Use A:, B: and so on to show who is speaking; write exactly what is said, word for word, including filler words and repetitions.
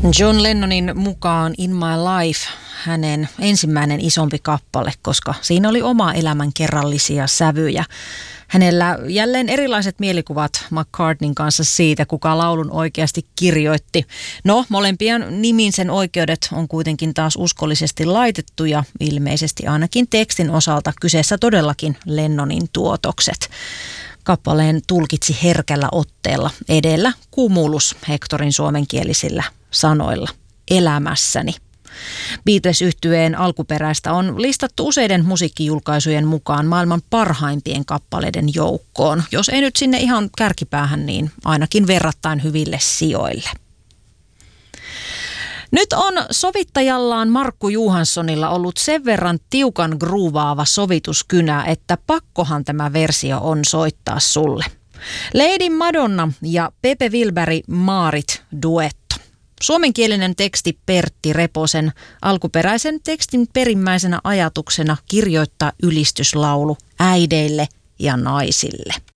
A: John Lennonin mukaan In My Life hänen ensimmäinen isompi kappale, koska siinä oli oma elämän kerrallisia sävyjä. Hänellä jälleen erilaiset mielikuvat McCartneyn kanssa siitä, kuka laulun oikeasti kirjoitti. No, molempien nimin sen oikeudet on kuitenkin taas uskollisesti laitettu ja ilmeisesti ainakin tekstin osalta kyseessä todellakin Lennonin tuotokset. Kappaleen tulkitsi herkällä otteella edellä Cumulus Hectorin suomenkielisillä sanoilla elämässäni. Beatles-yhtyeen alkuperäistä on listattu useiden musiikkijulkaisujen mukaan maailman parhaimpien kappaleiden joukkoon. Jos ei nyt sinne ihan kärkipäähän, niin ainakin verrattain hyville sijoille. Nyt on sovittajallaan Markku Johanssonilla ollut sen verran tiukan groovaava sovituskynä, että pakkohan tämä versio on soittaa sulle. Lady Madonna ja Pepe Wilberg Maarit duetto. Suomenkielinen teksti Pertti Reposen, alkuperäisen tekstin perimmäisenä ajatuksena kirjoittaa ylistyslaulu äideille ja naisille.